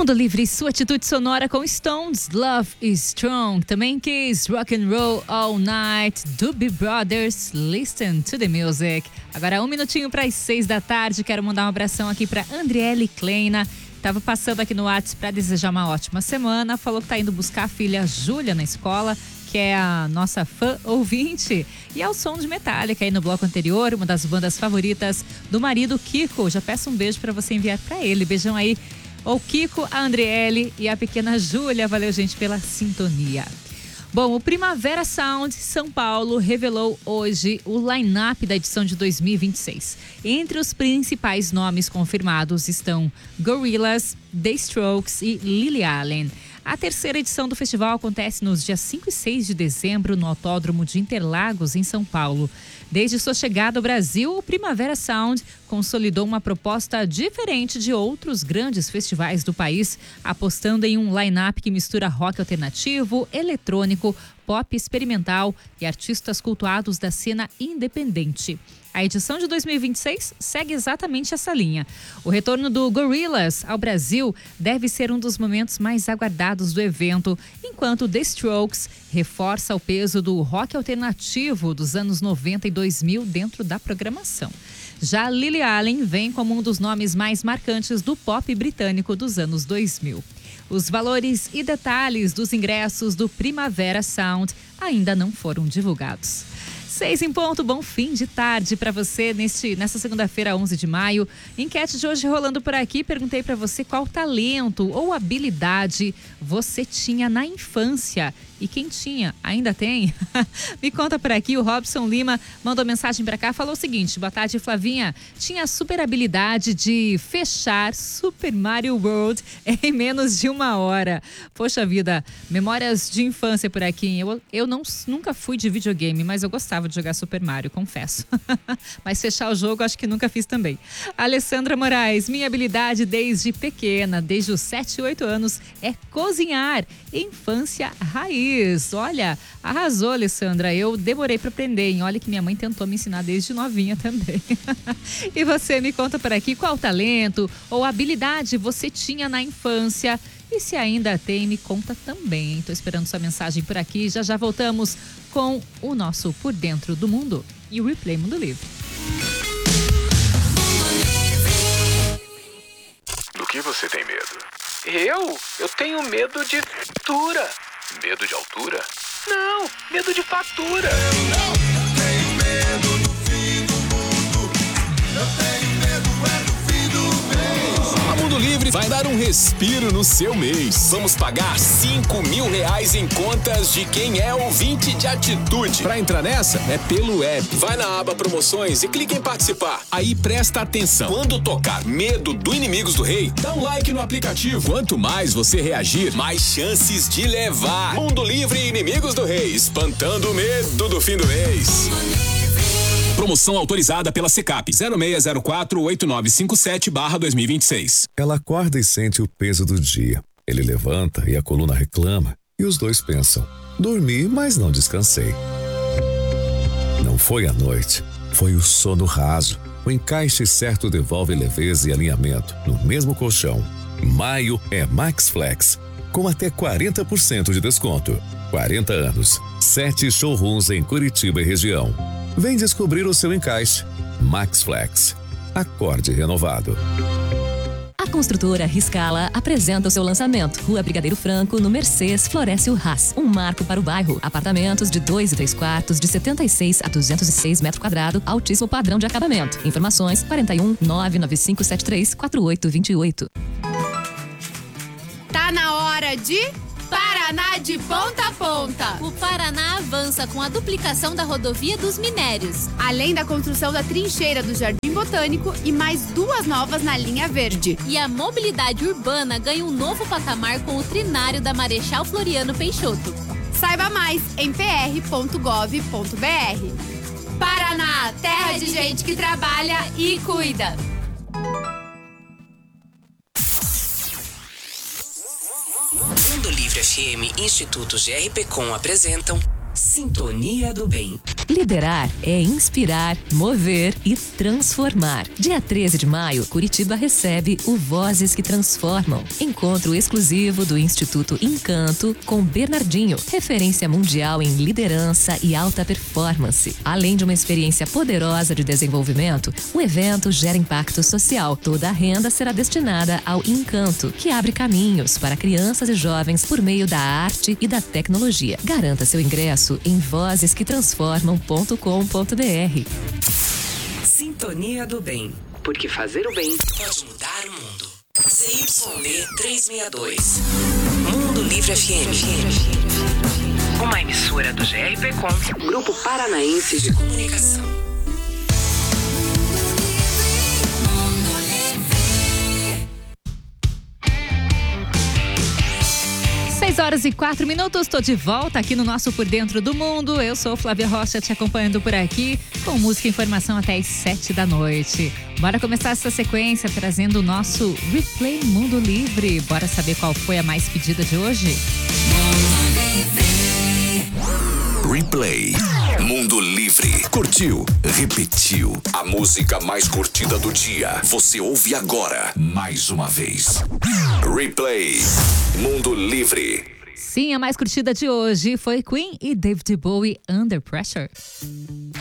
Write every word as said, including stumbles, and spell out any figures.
Mundo Livre, sua atitude sonora com Stones, Love is Strong. Também Kiss, Rock and Roll All Night, Doobie Brothers, Listen to the Music. Agora um minutinho para as seis da tarde, quero mandar um abração aqui para Andriele Kleina. Tava passando aqui no WhatsApp para desejar uma ótima semana. Falou que tá indo buscar a filha Júlia na escola, que é a nossa fã ouvinte. E ao som de Metallica aí no bloco anterior, uma das bandas favoritas do marido Kiko. Já peço um beijo para você enviar para ele. Beijão aí. O Kiko, a Andriele e a pequena Júlia. Valeu, gente, pela sintonia. Bom, o Primavera Sound São Paulo revelou hoje o line-up da edição de dois mil e vinte e seis. Entre os principais nomes confirmados estão Gorillaz, The Strokes e Lily Allen. A terceira edição do festival acontece nos dias cinco e seis de dezembro no Autódromo de Interlagos, em São Paulo. Desde sua chegada ao Brasil, o Primavera Sound consolidou uma proposta diferente de outros grandes festivais do país, apostando em um line-up que mistura rock alternativo, eletrônico, pop experimental e artistas cultuados da cena independente. A edição de dois mil e vinte e seis segue exatamente essa linha. O retorno do Gorillaz ao Brasil deve ser um dos momentos mais aguardados do evento, enquanto The Strokes reforça o peso do rock alternativo dos anos noventa e dois mil dentro da programação. Já Lily Allen vem como um dos nomes mais marcantes do pop britânico dos anos dois mil. Os valores e detalhes dos ingressos do Primavera Sound ainda não foram divulgados. Seis em ponto, bom fim de tarde para você neste, nessa segunda-feira, onze de maio. Enquete de hoje rolando por aqui. Perguntei para você qual talento ou habilidade você tinha na infância. E quem tinha, ainda tem? Me conta por aqui, o Robson Lima mandou mensagem para cá, falou o seguinte: boa tarde, Flavinha. Tinha a super habilidade de fechar Super Mario World em menos de uma hora. Poxa vida, memórias de infância por aqui. Eu, eu não, nunca fui de videogame, mas eu gostava de jogar Super Mario, confesso. Mas fechar o jogo acho que nunca fiz também. Alessandra Moraes, minha habilidade desde pequena, desde os sete, oito anos, é cozinhar. Infância raiz. Olha, arrasou, Alessandra. Eu demorei para aprender, hein? Olha que minha mãe tentou me ensinar desde novinha também. E você, me conta por aqui qual talento ou habilidade você tinha na infância. E se ainda tem, me conta também. Estou esperando sua mensagem por aqui. Já já voltamos com o nosso Por Dentro do Mundo e o Replay Mundo Livre. Do que você tem medo? Eu? Eu tenho medo de altura. Medo de altura? Não, medo de fatura. Eu não tenho medo do fim do mundo. Eu tenho medo é do fim do mês. A Mundo Livre vai dar um respiro no seu mês. Vamos pagar cinco mil reais em contas de quem é ouvinte de atitude. Pra entrar nessa, é pelo app. Vai na aba promoções e clica em participar. Aí presta atenção. Quando tocar Medo do Inimigos do Rei, dá um like no aplicativo. Quanto mais você reagir, mais chances de levar. Mundo Livre e Inimigos do Rei, espantando o medo do fim do mês. Promoção autorizada pela Secap zero seis zero quatro oito nove cinco sete barra dois mil e vinte e seis. Ela acorda e sente o peso do dia. Ele levanta e a coluna reclama. E os dois pensam: dormi, mas não descansei. Não foi a noite, foi o sono raso. O encaixe certo devolve leveza e alinhamento no mesmo colchão. Maio é Max Flex, com até quarenta por cento de desconto. quarenta anos, sete showrooms em Curitiba e região. Vem descobrir o seu encaixe. Max Flex. Acorde renovado. A construtora Riscala apresenta o seu lançamento. Rua Brigadeiro Franco, no Mercês, Floresce o Haas. Um marco para o bairro. Apartamentos de dois e três quartos, de setenta e seis a duzentos e seis metros quadrados, altíssimo padrão de acabamento. Informações: quarenta e um, nove nove cinco sete três, quatro oito dois oito. Tá na hora de Paraná de ponta a ponta. O Paraná avança com a duplicação da rodovia dos Minérios, além da construção da trincheira do Jardim Botânico e mais duas novas na linha verde. E a mobilidade urbana ganha um novo patamar com o trinário da Marechal Floriano Peixoto. Saiba mais em p r ponto gov ponto b r. Paraná, terra de gente que trabalha e cuida. Mundo Livre F M e Instituto G R P Com apresentam Sintonia do Bem. Liderar é inspirar, mover e transformar. Dia treze de maio, Curitiba recebe o Vozes que Transformam. Encontro exclusivo do Instituto Encanto com Bernardinho, referência mundial em liderança e alta performance. Além de uma experiência poderosa de desenvolvimento, o evento gera impacto social. Toda a renda será destinada ao Encanto, que abre caminhos para crianças e jovens por meio da arte e da tecnologia. Garanta seu ingresso em vozes que transformam ponto com ponto b r. Sintonia do Bem. Porque fazer o bem pode mudar o mundo. C Y D trezentos e sessenta e dois. Mundo Livre F M. Uma emissora do G R P Com, Grupo Paranaense de Comunicação. seis horas e quatro minutos, estou de volta aqui no nosso Por Dentro do Mundo. Eu sou Flávia Rocha, te acompanhando por aqui com música e informação até as sete da noite. Bora começar essa sequência trazendo o nosso Replay Mundo Livre. Bora saber qual foi a mais pedida de hoje? Replay Mundo Livre. Curtiu? Repetiu. A música mais curtida do dia. Você ouve agora, mais uma vez. Replay Mundo Livre. Sim, a mais curtida de hoje foi Queen e David Bowie, Under Pressure.